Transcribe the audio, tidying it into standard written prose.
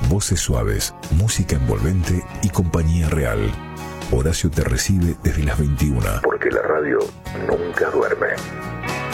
Voces suaves, música envolvente y compañía real. Horacio te recibe desde las 21. Porque la radio nunca duerme.